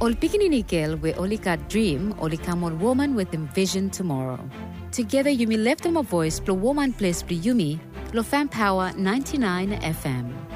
Ol pikininikil we olika dream olikamon woman with envision tomorrow. Together you may lift them a voice plo woman place plo yumi lo fan power 99 FM.